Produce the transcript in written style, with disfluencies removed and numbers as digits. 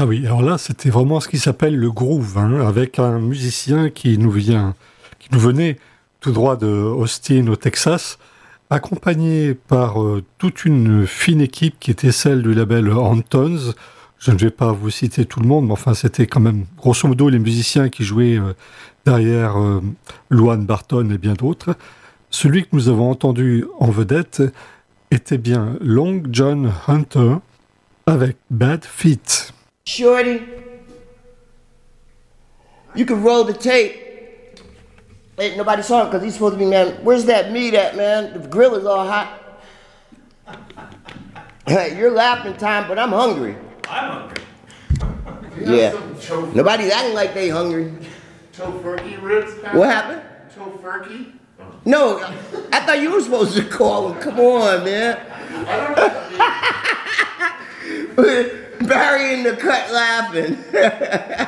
Ah oui, alors là, c'était vraiment ce qui s'appelle le groove, avec un musicien qui nous venait tout droit de Austin, au Texas, accompagné par toute une fine équipe qui était celle du label Antones. Je ne vais pas vous citer tout le monde, mais enfin, c'était quand même, grosso modo, les musiciens qui jouaient derrière Luan Barton et bien d'autres. Celui que nous avons entendu en vedette était bien Long John Hunter avec Bad Feet. Shorty, you can roll the tape. Ain't nobody saw him because he's supposed to be, man, where's that meat at, man? The grill is all hot. Hey, you're laughing time, but I'm hungry. I'm hungry. Yeah. Nobody's acting like they hungry. Tofurkey ribs? What happened? Tofurkey? No, I thought you were supposed to call him. Come on, man. Barry in the cut laughing.